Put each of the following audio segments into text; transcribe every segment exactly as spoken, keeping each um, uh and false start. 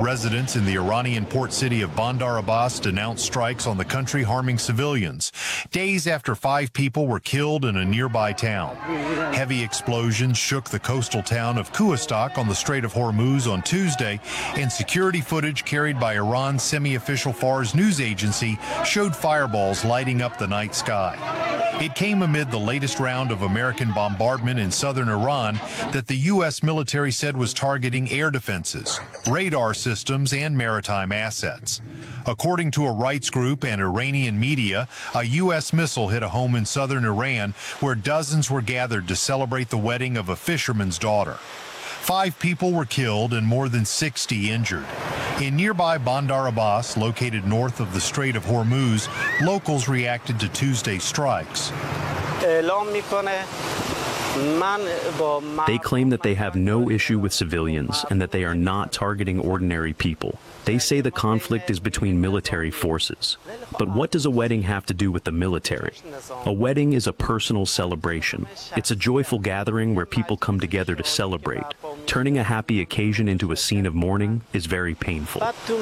Residents in the Iranian port city of Bandar Abbas denounced strikes on the country, harming civilians, days after five people were killed in a nearby town. Heavy explosions shook the coastal town of Kuwastak on the Strait of Hormuz on Tuesday, and security footage carried by Iran's semi-official Fars news agency showed fireballs lighting up the night sky. It came amid the latest round of American bombardment in southern Iran that the U S military said was targeting air defenses, radar systems, and maritime assets. According to a rights group and Iranian media, a U S missile hit a home in southern Iran where dozens were gathered to celebrate the wedding of a fisherman's daughter. Five people were killed and more than sixty injured. In nearby Bandar Abbas, located north of the Strait of Hormuz, locals reacted to Tuesday's strikes. They claim that they have no issue with civilians and that they are not targeting ordinary people. They say the conflict is between military forces. But what does a wedding have to do with the military? A wedding is a personal celebration. It's a joyful gathering where people come together to celebrate. Turning a happy occasion into a scene of mourning is very painful.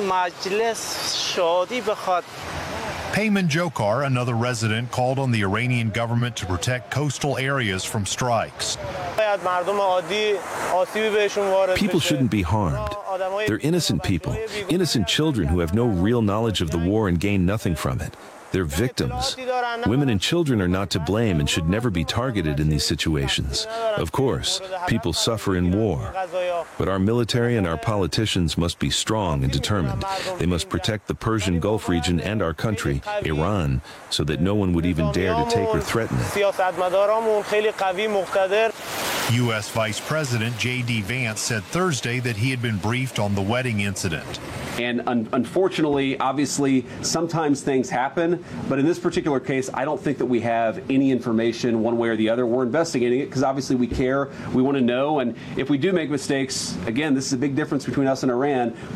Payman Jokar, another resident, called on the Iranian government to protect coastal areas from strikes. People shouldn't be harmed. They're innocent people, innocent children who have no real knowledge of the war and gain nothing from it. They're victims. Women and children are not to blame and should never be targeted in these situations. Of course, people suffer in war. But our military and our politicians must be strong and determined. They must protect the Persian Gulf region and our country, Iran, so that no one would even dare to take or threaten it. U S Vice President J D Vance said Thursday that he had been briefed on the wedding incident. And un unfortunately, obviously, sometimes things happen, but in this particular case, I don't think that we have any information one way or the other. We're investigating it because obviously we care, we want to know, and if we do make mistakes, again, this is a big difference between us and Iran.